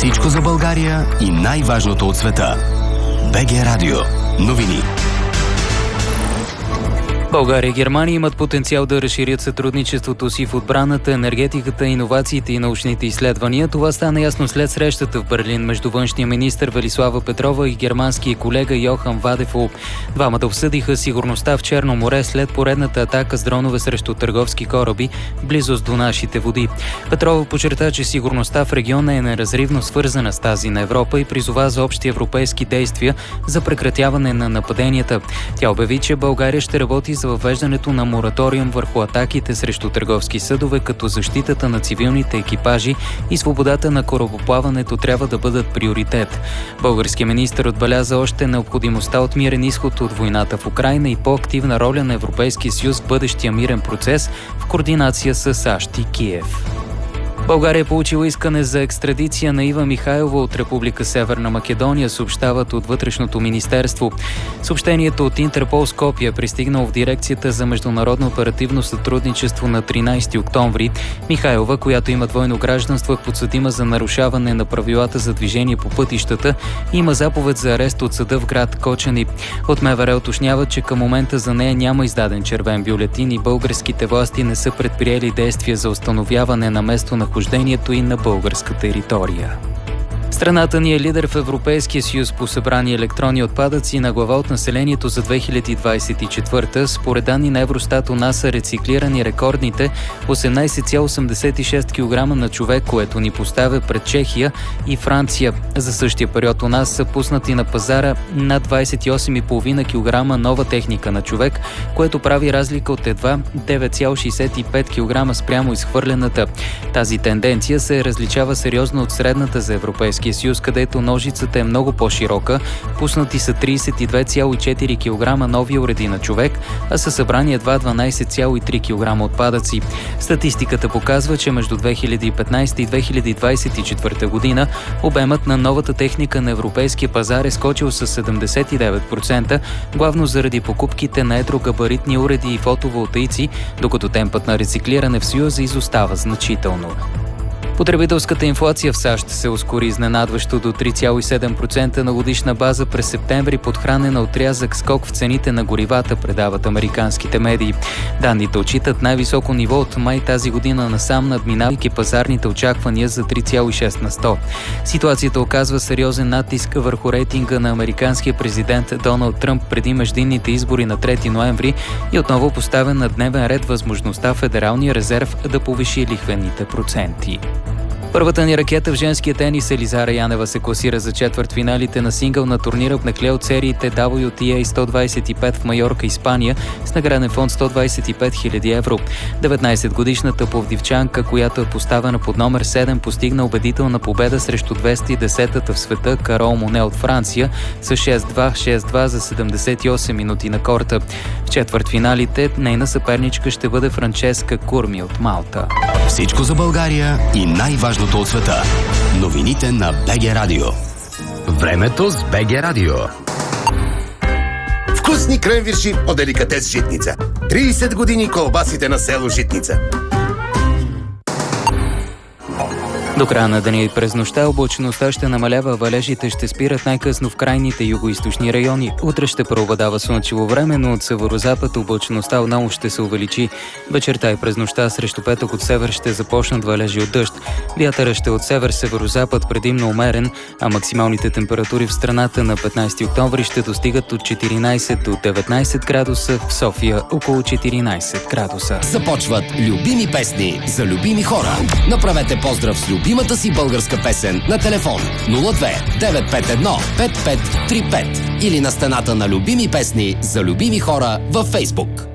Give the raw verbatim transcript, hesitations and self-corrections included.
Всичко за България и най-важното от света. БГ Радио. Новини. България и Германия имат потенциал да разширят сътрудничеството си в отбраната, енергетиката, иновациите и научните изследвания. Това стана ясно след срещата в Берлин между външния министър Велислава Петрова и германския колега Йохан Вадефол. Двамата обсъдиха сигурността в Черно море след поредната атака с дронове срещу търговски кораби в близост до нашите води. Петрова подчерта, че сигурността в региона е неразривно свързана с тази на Европа и призова за общи европейски действия за прекратяване на нападенията. Тя обяви, че България ще работи за въвеждането на мораториум върху атаките срещу търговски съдове, като защитата на цивилните екипажи и свободата на корабоплаването трябва да бъдат приоритет. Българският министър отбеляза още необходимостта от мирен изход от войната в Украйна и по-активна роля на Европейския съюз в бъдещия мирен процес в координация с САЩ и Киев. България е получила искане за екстрадиция на Ива Михайлова от Република Северна Македония, съобщават от Вътрешното министерство. Съобщението от Интерпол Скопие е пристигнало в дирекцията за международно оперативно сътрудничество на тринайсети октомври. Михайлова, която има двойно гражданство, е подсъдима за нарушаване на правилата за движение по пътищата и има заповед за арест от съда в град Кочани. От МВР уточняват, че към момента за нея няма издаден червен бюлетин и българските власти не са предприели действия за установяване на место на нахождението и на българска територия. Страната ни е лидер в Европейския съюз по събрани електронни отпадъци на глава от населението за две хиляди двайсет и четвърта. Според данни на Евростат у нас са рециклирани рекордните осемнайсет цяло осемдесет и шест килограма на човек, което ни поставя пред Чехия и Франция. За същия период у нас са пуснати на пазара над двайсет и осем цяло и пет килограма нова техника на човек, което прави разлика от едва девет цяло шейсет и пет килограма спрямо изхвърлената. Тази тенденция се различава сериозно от средната за Европейския съюз, където ножицата е много по-широка. Пуснати са трийсет и две цяло и четири килограма нови уреди на човек, а са събрани едва дванайсет цяло и три килограма отпадъци. Статистиката показва, че между две хиляди и петнайсета и две хиляди двайсет и четвърта година обемът на новата техника на европейския пазар е скочил с седемдесет и девет процента, главно заради покупките на едрогабаритни уреди и фотоволтаици, докато темпът на рециклиране в Съюза изостава значително. Потребителската инфлация в САЩ се ускори изненадващо до три цяло и седем процента на годишна база през септември, подхранена от рязък скок в цените на горивата, предават американските медии. Данните отчитат най-високо ниво от май тази година насам, надминавайки пазарните очаквания за три цяло и шест на сто. Ситуацията оказва сериозен натиск върху рейтинга на американския президент Доналд Тръмп преди междинните избори на трети ноември и отново поставя на дневен ред възможността Федералния резерв да повиши лихвените проценти. Първата ни ракета в женския тенис Елизара Янева се класира за четвъртфиналите на сингъл на турнира в накле от сериите дабъл ю ти ей сто двайсет и пет в Майорка, Испания, с награден фонд сто двайсет и пет хиляди евро. деветнайсетгодишната пловдивчанка, която е поставена под номер седем, постигна убедителна победа срещу двеста и десетата в света Карол Моне от Франция с шест два шест два за седемдесет и осем минути на корта. В четвъртфиналите нейна съперничка ще бъде Франческа Курми от Малта. Всичко за България и най-важното от света. Новините на БГ Радио. Времето с БГ Радио. Вкусни кренвирши от деликатес Житница. трийсет години колбасите на село Житница. До края на деня и през нощта облачността ще намалява, валежите ще спират най-късно в крайните югоизточни райони. Утре ще преобладава слънчево време, но от северозапад облачността отново ще се увеличи. Вечерта и през нощта срещу петък от север ще започнат валежи от дъжд. Вятърът ще от север-северозапад предимно умерен, а максималните температури в страната на петнайсети октомври ще достигат от четиринайсет до деветнайсет градуса, в София около четиринайсет градуса. Започват любими песни за любими хора. Направете поздрав с любимата си българска песен на телефон нула две девет пет едно пет пет три пет или на стената на любими песни за любими хора във Фейсбук.